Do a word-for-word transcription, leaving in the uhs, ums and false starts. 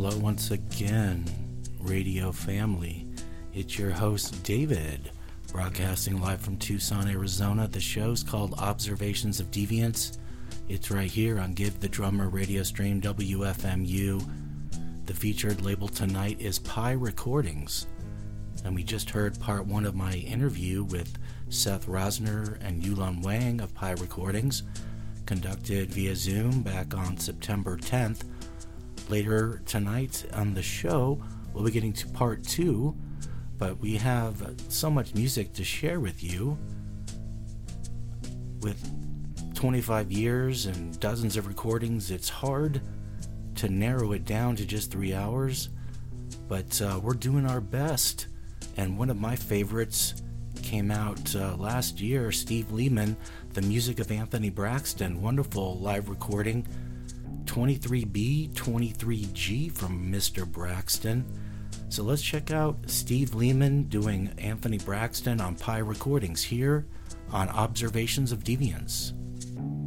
Hello once again, radio family. It's your host, David, broadcasting live from Tucson, Arizona. The show's called Observations of Deviance. It's right here on Give the Drummer radio stream W F M U. The featured label tonight is Pi Recordings. And we just heard part one of my interview with Seth Rosner and Yulon Wang of Pi Recordings, conducted via Zoom back on September tenth. Later tonight on the show, we'll be getting to part two, but we have so much music to share with you. With twenty-five years and dozens of recordings, it's hard to narrow it down to just three hours, but uh, we're doing our best. And one of my favorites came out uh, last year, Steve Lehman, the music of Anthony Braxton, wonderful live recording. twenty-three B, twenty-three G from Mister Braxton. So let's check out Steve Lehman doing Anthony Braxton on Pi Recordings here on Observations of Deviance.